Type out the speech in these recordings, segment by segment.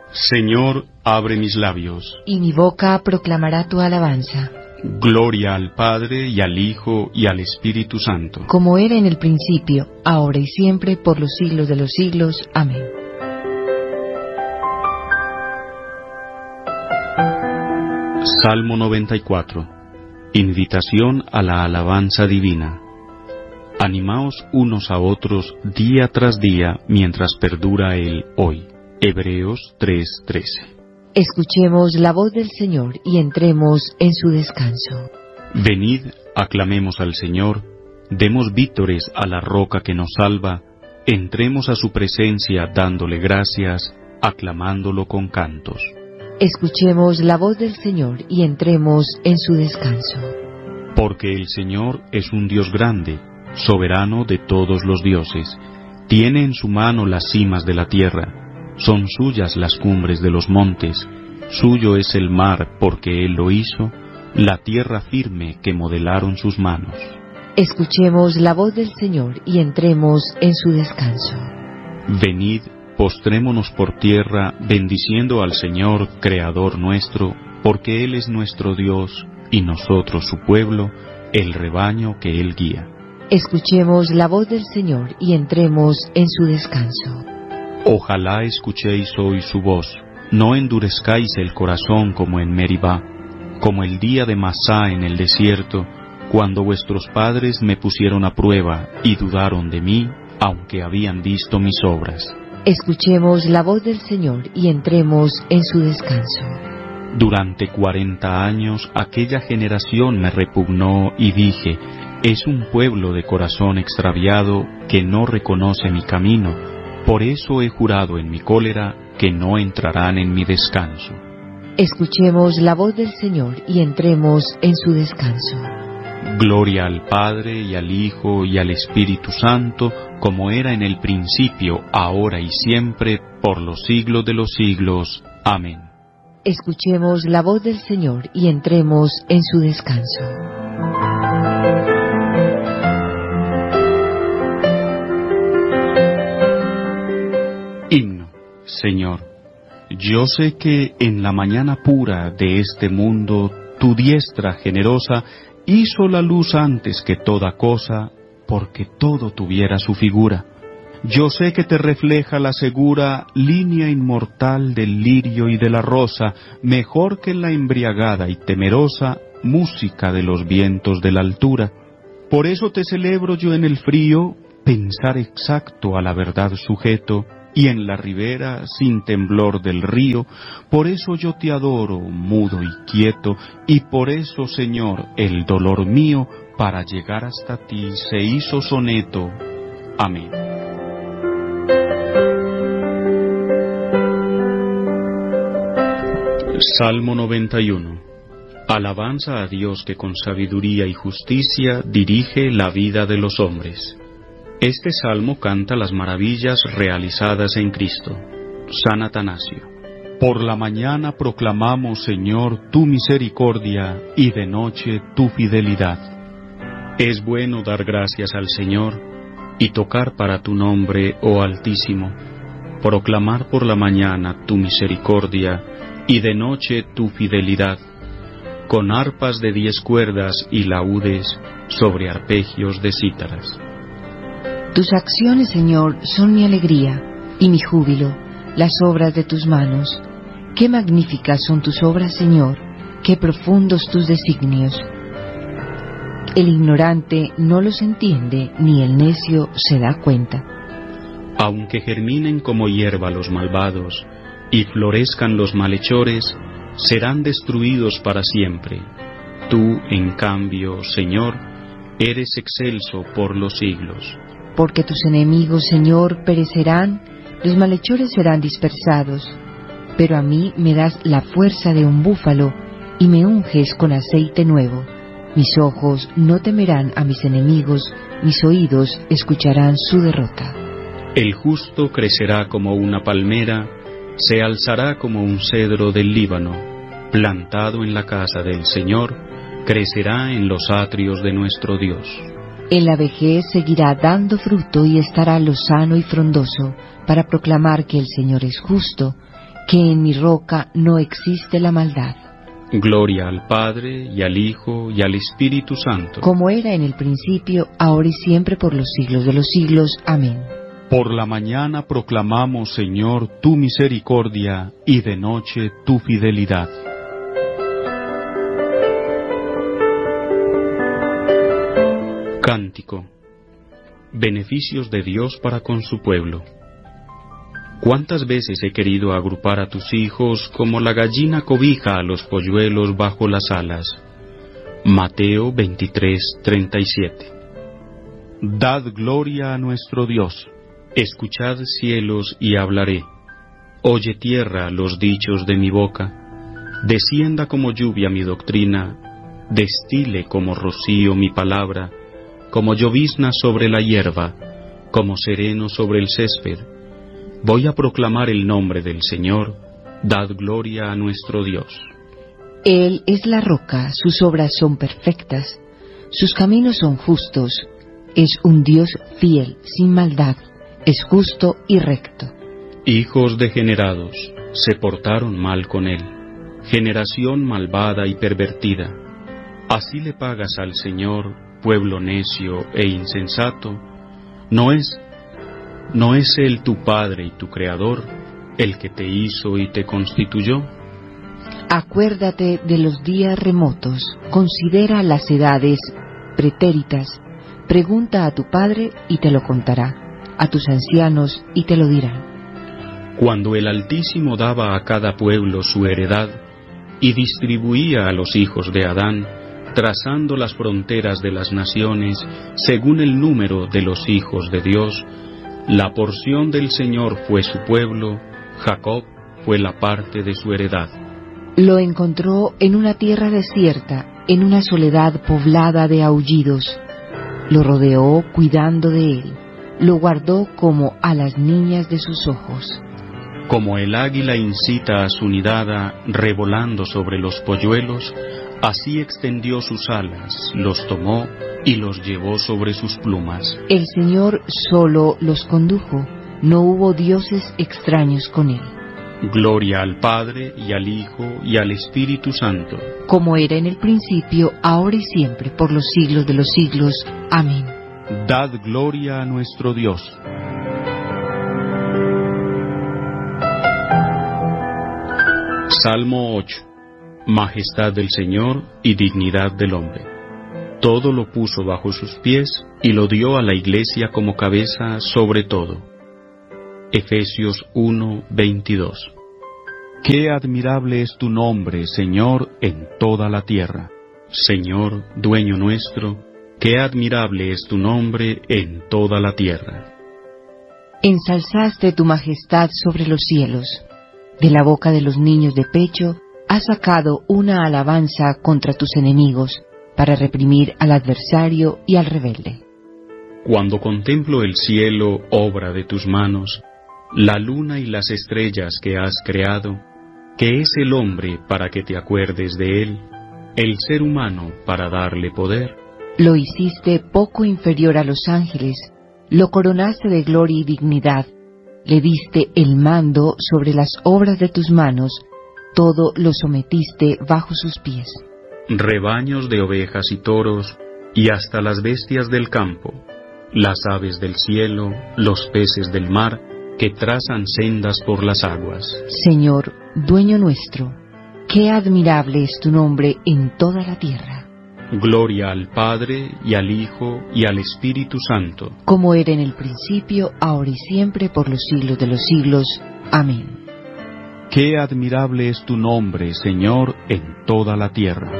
Señor, abre mis labios, y mi boca proclamará tu alabanza. Gloria al Padre, y al Hijo, y al Espíritu Santo. Como era en el principio, ahora y siempre, por los siglos de los siglos. Amén. Salmo 94. Invitación a la alabanza divina. Animaos unos a otros día tras día, mientras perdura el hoy. Hebreos 3:13. Escuchemos la voz del Señor y entremos en su descanso. Venid, aclamemos al Señor, demos vítores a la roca que nos salva, entremos a su presencia dándole gracias, aclamándolo con cantos. Escuchemos la voz del Señor y entremos en su descanso. Porque el Señor es un Dios grande, soberano de todos los dioses, tiene en su mano las cimas de la tierra, son suyas las cumbres de los montes, suyo es el mar porque Él lo hizo, la tierra firme que modelaron sus manos. Escuchemos la voz del Señor y entremos en su descanso. Venid, postrémonos por tierra, bendiciendo al Señor, Creador nuestro, porque Él es nuestro Dios, y nosotros su pueblo, el rebaño que Él guía. Escuchemos la voz del Señor y entremos en su descanso. Ojalá escuchéis hoy su voz, no endurezcáis el corazón como en Meribá, como el día de Masá en el desierto, cuando vuestros padres me pusieron a prueba y dudaron de mí, aunque habían visto mis obras. Escuchemos la voz del Señor y entremos en su descanso. Durante 40 años aquella generación me repugnó y dije, es un pueblo de corazón extraviado que no reconoce mi camino. Por eso he jurado en mi cólera que no entrarán en mi descanso. Escuchemos la voz del Señor y entremos en su descanso. Gloria al Padre, y al Hijo, y al Espíritu Santo, como era en el principio, ahora y siempre, por los siglos de los siglos. Amén. Escuchemos la voz del Señor y entremos en su descanso. Himno. Señor, yo sé que en la mañana pura de este mundo, tu diestra generosa hizo la luz antes que toda cosa, porque todo tuviera su figura. Yo sé que te refleja la segura línea inmortal del lirio y de la rosa, mejor que la embriagada y temerosa música de los vientos de la altura. Por eso te celebro yo en el frío, pensar exacto a la verdad sujeto, y en la ribera sin temblor del río. Por eso yo te adoro, mudo y quieto, y por eso, Señor, el dolor mío, para llegar hasta ti, se hizo soneto. Amén. Salmo 91. Alabanza a Dios que con sabiduría y justicia dirige la vida de los hombres. Este salmo canta las maravillas realizadas en Cristo. San Atanasio. Por la mañana proclamamos, Señor, tu misericordia, y de noche tu fidelidad. Es bueno dar gracias al Señor, y tocar para tu nombre, oh Altísimo. Proclamar por la mañana tu misericordia, y de noche tu fidelidad, con arpas de 10 cuerdas y laúdes sobre arpegios de cítaras. Tus acciones, Señor, son mi alegría y mi júbilo, las obras de tus manos. Qué magníficas son tus obras, Señor, qué profundos tus designios. El ignorante no los entiende, ni el necio se da cuenta. Aunque germinen como hierba los malvados, y florezcan los malhechores, serán destruidos para siempre. Tú, en cambio, Señor, eres excelso por los siglos. Porque tus enemigos, Señor, perecerán, los malhechores serán dispersados. Pero a mí me das la fuerza de un búfalo, y me unges con aceite nuevo. Mis ojos no temerán a mis enemigos, mis oídos escucharán su derrota. El justo crecerá como una palmera, se alzará como un cedro del Líbano, plantado en la casa del Señor, crecerá en los atrios de nuestro Dios. En la vejez seguirá dando fruto y estará lozano y frondoso, para proclamar que el Señor es justo, que en mi roca no existe la maldad. Gloria al Padre, y al Hijo, y al Espíritu Santo. Como era en el principio, ahora y siempre, por los siglos de los siglos. Amén. Por la mañana proclamamos, Señor, tu misericordia, y de noche tu fidelidad. Cántico. Beneficios de Dios para con su pueblo. ¿Cuántas veces he querido agrupar a tus hijos como la gallina cobija a los polluelos bajo las alas? Mateo 23:37. Dad gloria a nuestro Dios. Escuchad cielos y hablaré. Oye tierra los dichos de mi boca. Descienda como lluvia mi doctrina, destile como rocío mi palabra, como llovizna sobre la hierba, como sereno sobre el césped. Voy a proclamar el nombre del Señor, dad gloria a nuestro Dios. Él es la roca, sus obras son perfectas, sus caminos son justos, es un Dios fiel, sin maldad, es justo y recto. Hijos degenerados, se portaron mal con él, generación malvada y pervertida. Así le pagas al Señor, pueblo necio e insensato. ¿No es Él tu Padre y tu Creador, el que te hizo y te constituyó? Acuérdate de los días remotos, considera las edades pretéritas, pregunta a tu padre y te lo contará, a tus ancianos y te lo dirán. Cuando el Altísimo daba a cada pueblo su heredad y distribuía a los hijos de Adán, trazando las fronteras de las naciones según el número de los hijos de Dios, la porción del Señor fue su pueblo, Jacob fue la parte de su heredad. Lo encontró en una tierra desierta, en una soledad poblada de aullidos. Lo rodeó cuidando de él, lo guardó como a las niñas de sus ojos. Como el águila incita a su nidada, revolando sobre los polluelos, así extendió sus alas, los tomó y los llevó sobre sus plumas. El Señor solo los condujo, no hubo dioses extraños con él. Gloria al Padre, y al Hijo, y al Espíritu Santo. Como era en el principio, ahora y siempre, por los siglos de los siglos. Amén. Dad gloria a nuestro Dios. Salmo 8. Majestad del Señor y dignidad del hombre. Todo lo puso bajo sus pies y lo dio a la Iglesia como cabeza sobre todo. Efesios 1:22. Qué admirable es tu nombre, Señor, en toda la tierra. Señor, dueño nuestro, qué admirable es tu nombre en toda la tierra. Ensalzaste tu majestad sobre los cielos. De la boca de los niños de pecho has sacado una alabanza contra tus enemigos, para reprimir al adversario y al rebelde. Cuando contemplo el cielo, obra de tus manos, la luna y las estrellas que has creado, ¿qué es el hombre para que te acuerdes de él, el ser humano para darle poder? Lo hiciste poco inferior a los ángeles, lo coronaste de gloria y dignidad, le diste el mando sobre las obras de tus manos, todo lo sometiste bajo sus pies. Rebaños de ovejas y toros, y hasta las bestias del campo, las aves del cielo, los peces del mar, que trazan sendas por las aguas. Señor, dueño nuestro, qué admirable es tu nombre en toda la tierra. Gloria al Padre, y al Hijo, y al Espíritu Santo. Como era en el principio, ahora y siempre, por los siglos de los siglos. Amén. Qué admirable es tu nombre, Señor, en toda la tierra.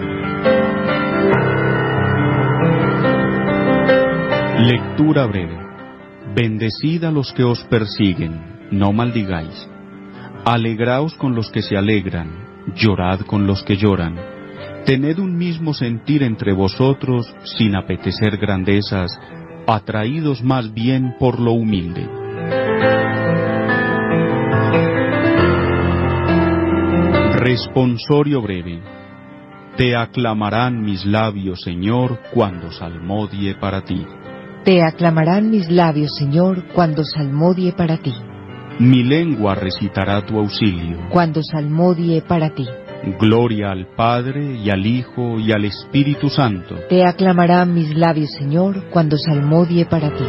Lectura breve. Bendecid a los que os persiguen, no maldigáis. Alegraos con los que se alegran, llorad con los que lloran. Tened un mismo sentir entre vosotros, sin apetecer grandezas, atraídos más bien por lo humilde. Responsorio breve. Te aclamarán mis labios, Señor, cuando salmodie para ti. Te aclamarán mis labios, Señor, cuando salmodie para ti. mi lengua recitará tu auxilio. Cuando salmodie para ti. Gloria al Padre, y al Hijo, y al Espíritu Santo. Te aclamarán mis labios, Señor, cuando salmodie para ti.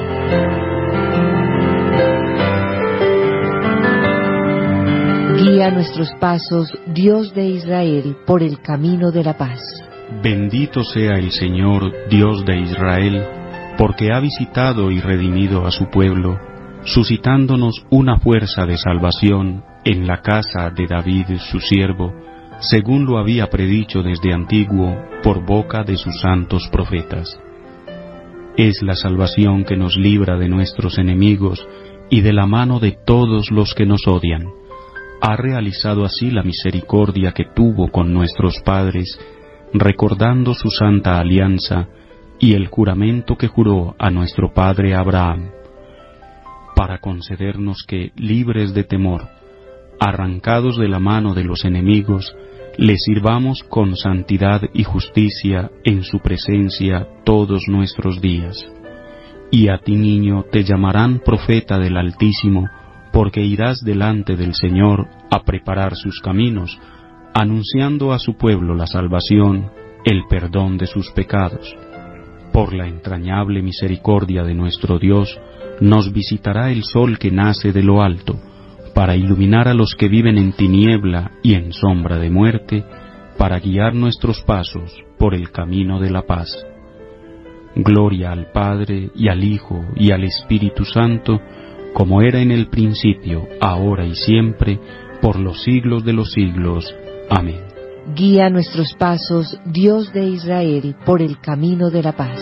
Guía nuestros pasos, Dios de Israel, por el camino de la paz. Bendito sea el Señor, Dios de Israel, porque ha visitado y redimido a su pueblo, suscitándonos una fuerza de salvación en la casa de David su siervo, según lo había predicho desde antiguo por boca de sus santos profetas. Es la salvación que nos libra de nuestros enemigos y de la mano de todos los que nos odian. Ha realizado así la misericordia que tuvo con nuestros padres, recordando su santa alianza y el juramento que juró a nuestro padre Abraham, para concedernos que, libres de temor, arrancados de la mano de los enemigos, le sirvamos con santidad y justicia en su presencia todos nuestros días. Y a ti, niño, te llamarán profeta del Altísimo, porque irás delante del Señor a preparar sus caminos, anunciando a su pueblo la salvación, el perdón de sus pecados. Por la entrañable misericordia de nuestro Dios, nos visitará el sol que nace de lo alto, para iluminar a los que viven en tiniebla y en sombra de muerte, para guiar nuestros pasos por el camino de la paz. Gloria al Padre, y al Hijo, y al Espíritu Santo, como era en el principio, ahora y siempre, por los siglos de los siglos. Amén. Guía nuestros pasos, Dios de Israel, por el camino de la paz.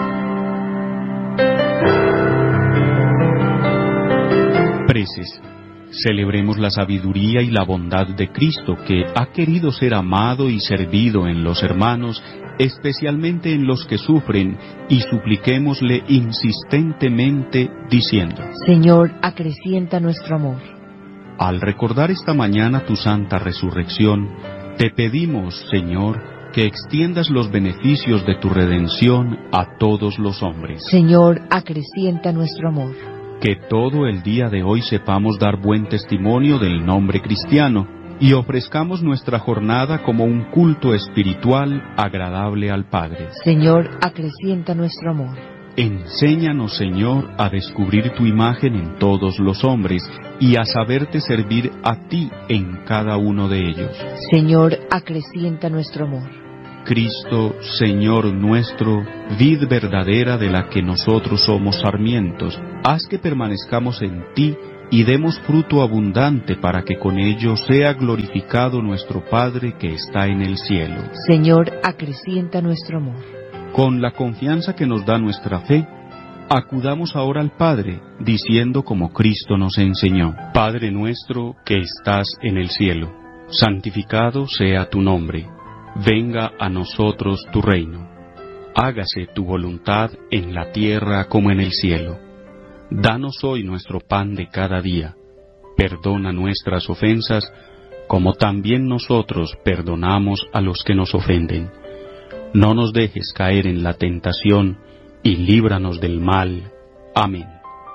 Preces. Celebremos la sabiduría y la bondad de Cristo, que ha querido ser amado y servido en los hermanos, especialmente en los que sufren, y supliquémosle insistentemente diciendo: Señor, acrecienta nuestro amor. Al recordar esta mañana tu santa resurrección, te pedimos, Señor, que extiendas los beneficios de tu redención a todos los hombres. Señor, acrecienta nuestro amor. Que todo el día de hoy sepamos dar buen testimonio del nombre cristiano y ofrezcamos nuestra jornada como un culto espiritual agradable al Padre. Señor, acrecienta nuestro amor. Enséñanos, Señor, a descubrir tu imagen en todos los hombres y a saberte servir a ti en cada uno de ellos. Señor, acrecienta nuestro amor. Cristo, Señor nuestro, vid verdadera de la que nosotros somos sarmientos, haz que permanezcamos en ti y demos fruto abundante para que con ello sea glorificado nuestro Padre que está en el cielo. Señor, acrecienta nuestro amor. Con la confianza que nos da nuestra fe, acudamos ahora al Padre, diciendo como Cristo nos enseñó: Padre nuestro que estás en el cielo, santificado sea tu nombre. Venga a nosotros tu reino. Hágase tu voluntad en la tierra como en el cielo. Danos hoy nuestro pan de cada día. Perdona nuestras ofensas, como también nosotros perdonamos a los que nos ofenden. No nos dejes caer en la tentación, y líbranos del mal. Amén.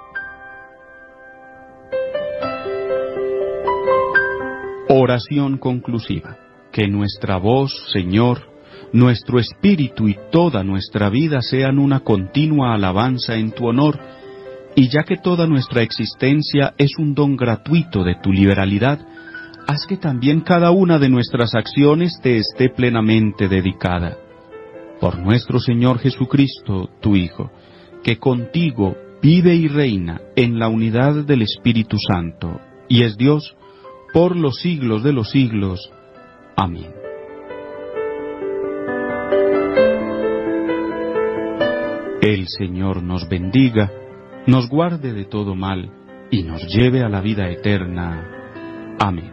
Oración conclusiva. Que nuestra voz, Señor, nuestro espíritu y toda nuestra vida sean una continua alabanza en tu honor, y ya que toda nuestra existencia es un don gratuito de tu liberalidad, haz que también cada una de nuestras acciones te esté plenamente dedicada. Por nuestro Señor Jesucristo, tu Hijo, que contigo vive y reina en la unidad del Espíritu Santo, y es Dios por los siglos de los siglos. Amén. El Señor nos bendiga, nos guarde de todo mal y nos lleve a la vida eterna. Amén.